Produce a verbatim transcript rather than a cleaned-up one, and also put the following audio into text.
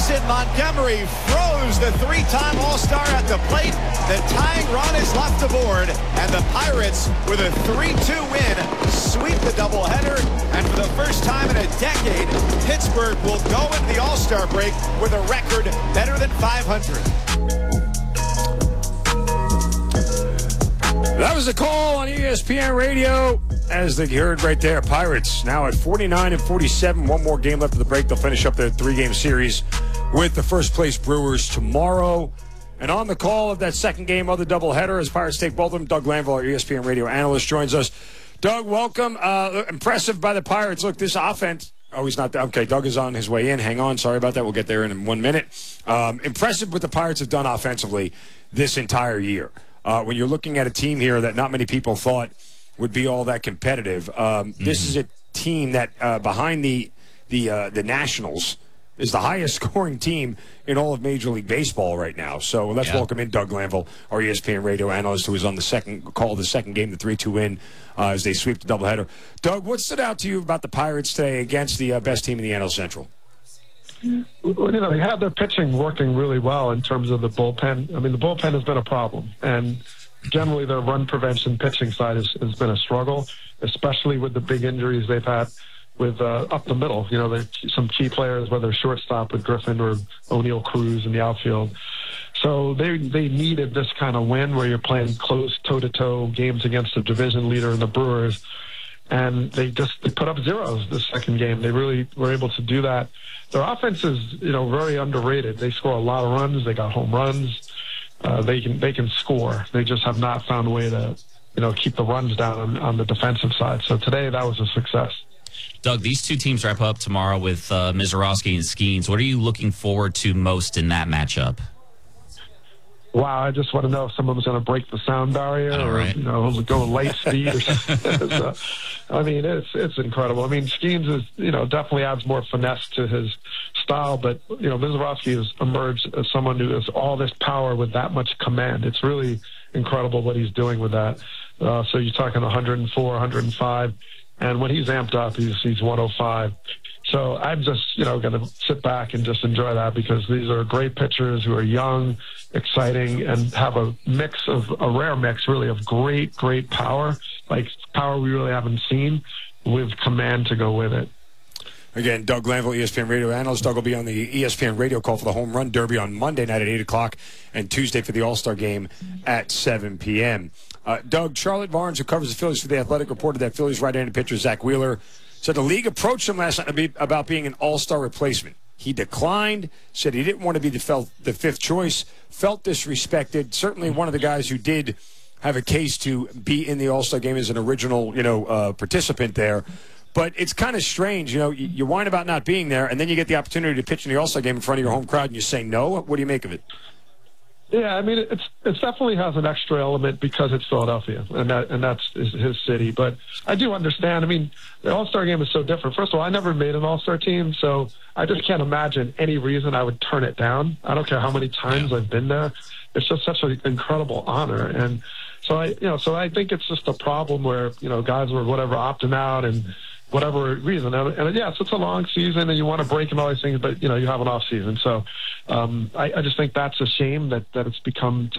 Mason Montgomery froze the three-time All-Star at the plate. The tying run is left aboard, and the Pirates, with a three two win, sweep the doubleheader. And for the first time in a decade, Pittsburgh will go into the All-Star break with a record better than five hundred. That was the call on E S P N Radio. As they heard right there, Pirates now at forty-nine and forty-seven. One more game left of the break. They'll finish up their three-game series with the first-place Brewers tomorrow. And on the call of that second game of the doubleheader, as Pirates take both of them, Doug Glanville, our E S P N Radio analyst, joins us. Doug, welcome. Uh, impressive by the Pirates. Look, this offense. Oh, he's not there. Okay, Doug is on his way in. Hang on. Sorry about that. We'll get there in one minute. Um, impressive what the Pirates have done offensively this entire year. Uh, when you're looking at a team here that not many people thought would be all that competitive, um, mm-hmm. This is a team that uh, behind the the uh, the Nationals is the highest scoring team in all of Major League Baseball right now. So let's yeah. welcome in Doug Glanville, our E S P N Radio analyst, who was on the second call of the second game, the three two win, uh, as they sweep the doubleheader. Doug, what stood out to you about the Pirates today against the uh, best team in the N L Central? You know, they had their pitching working really well in terms of the bullpen. I mean, the bullpen has been a problem, and generally their run prevention pitching side has, has been a struggle, especially with the big injuries they've had with uh, up the middle. You know, there's some key players, whether shortstop with Griffin or O'Neill Cruz in the outfield. So they they needed this kind of win where you're playing close toe-to-toe games against the division leader in the Brewers, and they just they put up zeros the second game. They really were able to do that. Their offense is, you know, very underrated. They score a lot of runs. They got home runs. Uh, they can they can score. They just have not found a way to, you know, keep the runs down on, on the defensive side. So today that was a success. Doug, these two teams wrap up tomorrow with uh, Mizorowski and Skeens. What are you looking forward to most in that matchup? Wow, I just want to know if someone's going to break the sound barrier or, right. you know, go light speed or something. So, I mean, it's it's incredible. I mean, Skeens is, you know, definitely adds more finesse to his style, but, you know, Mizorowski has emerged as someone who has all this power with that much command. It's really incredible what he's doing with that. Uh, so you're talking one oh four, one oh five, and when he's amped up, he's he's one oh five. So I'm just, you know, going to sit back and just enjoy that because these are great pitchers who are young, exciting, and have a mix of, a rare mix, really, of great, great power, like power we really haven't seen, with command to go with it. Again, Doug Glanville, E S P N Radio analyst. Doug will be on the E S P N Radio call for the Home Run Derby on Monday night at eight o'clock and Tuesday for the All-Star Game at seven p.m. Uh, Doug, Charlotte Barnes, who covers the Phillies for The Athletic, reported that Phillies right-handed pitcher Zach Wheeler said the league approached him last night about being an all-star replacement. He declined, said he didn't want to be the, the fifth choice, felt disrespected. Certainly one of the guys who did have a case to be in the all-star game as an original, you know, uh, participant there. But it's kind of strange, you know, you, you whine about not being there, and then you get the opportunity to pitch in the all-star game in front of your home crowd, and you say no. What do you make of it? Yeah, I mean, it's it definitely has an extra element because it's Philadelphia, and that and that's his, his city. But I do understand. I mean, the All-Star game is so different. First of all, I never made an All-Star team, so I just can't imagine any reason I would turn it down. I don't care how many times I've been there. It's just such an incredible honor, and so I, you know, so I think it's just a problem where, you know, guys were whatever opting out and whatever reason. And, and yes, it's a long season and you want to break and all these things, but, you know, you have an off season. So um, I, I just think that's a shame that, that it's become